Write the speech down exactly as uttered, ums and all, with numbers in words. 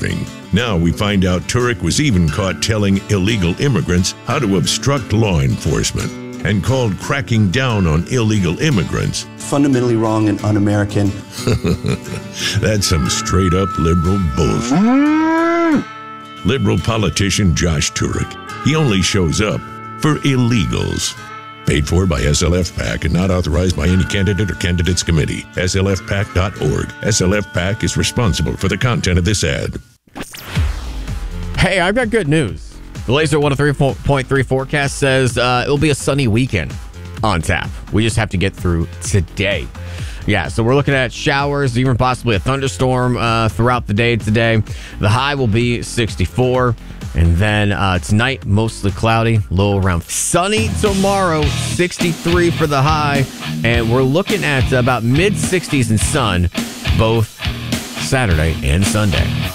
driving. Now we find out Turek was even caught telling illegal immigrants how to obstruct law enforcement and called cracking down on illegal immigrants fundamentally wrong and un-American. That's some straight-up liberal bullshit. Liberal politician Josh Turek. He only shows up for illegals. Paid for by S L F PAC and not authorized by any candidate or candidates committee. S L F pac dot org. S L F PAC is responsible for the content of this ad. Hey, I've got good news. The Laser one oh three point three forecast says uh, it'll be a sunny weekend on tap. We just have to get through today. Yeah, so we're looking at showers, even possibly a thunderstorm uh, throughout the day today. The high will be sixty-four. And then uh, tonight, mostly cloudy, low around sunny tomorrow, sixty-three for the high. And we're looking at about mid sixties and sun both Saturday and Sunday.